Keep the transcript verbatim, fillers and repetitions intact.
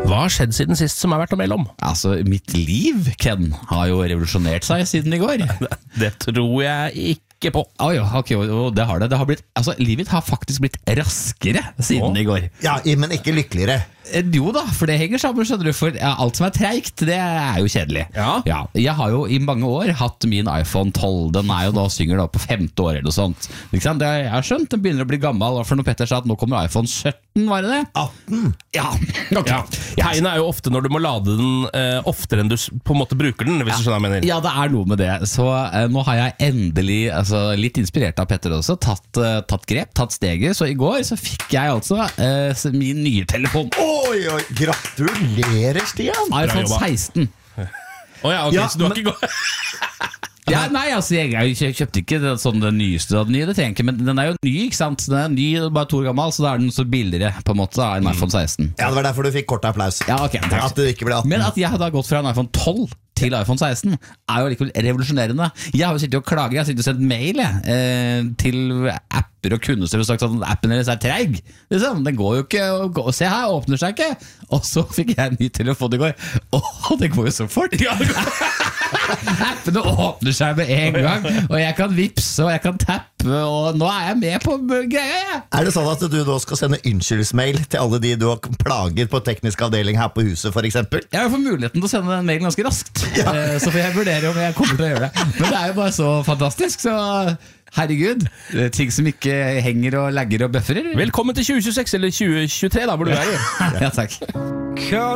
Hva har skjedd siden sist som er verdt å melde om? Altså, mitt liv, Ken, har jo revolusjonert seg siden i går. Det tror jeg ikke på. Å ja, ok, og det har det. Det har blitt, altså, livet har faktisk blitt raskere siden Å. i går. Ja, men ikke lykkeligere. Eh, Jo da, for det henger sammen, skjønner du, for ja, alt som er treigt, det er jo kjedelig. Ja. Jeg har jo i mange år hatt min iPhone tolv, den er jo da synger da på femte år eller noe sånt. Ikke sant? Det har jeg skjønt, den begynner å bli gammel, og for når Petter sa at nå kommer iPhone sytten, var det det? atten. Ja, ok. Ja. Tegnet er jo ofte når du må lade den eh, oftere enn du s- på en måte bruker den, hvis du skjønner hva jeg mener. Ja, det er noe med det. Så eh, nå har jeg endelig, altså, litt inspirert av Petter også, tatt, eh, tatt grep, tatt steget. Så i går så fikk jeg altså eh, s- min nye telefon. Oi, oi, gratulerer, Stian. iPhone jobba. seksten. Å ja, ok, Ja, så du har men- ikke gått... Ja, nei, altså, jeg, jeg kjøpte ikke det, sånn den nyeste av den nye, det trenger jeg ikke, men den er jo ny, ikke sant? Den er ny, bare to år gammel, så da er den så billigere, på en måte, da, enn iPhone seksten. Ja, det var derfor du fikk kort applaus. Ja, ok, takk. At det ikke ble atten. Men at jeg har da gått fra en iPhone tolv til iPhone seksten er jo likevel revolusjonerende. Jeg har jo sittet og klaget, jeg har sittet og sendt mail jeg, eh, til apper og kundestyr og sagt at appen deres er treig. Liksom. Den går jo ikke, og gå- se her, åpner seg ikke. Og så fikk jeg en ny telefon i går. Åh, det går jo så fort. Appene åpner seg med en gang, og jeg kan vipse og jeg kan tappe, og nå er jeg med på greia, jeg. Er det sånn at du da skal sende unnskyldsmail til alle de du har plaget på teknisk avdeling her på huset, for eksempel? Jeg får muligheten til å sende den mailen ganske raskt, eh, så får jeg vurdere om jeg kommer til å gjøre det. Men det er jo bare så fantastisk, så herregud, det er ting som ikke henger og lagger og bøfferer. Velkommen til tjue tjueseks eller tjue tjuetre da, hvor du er i. Ja, takk.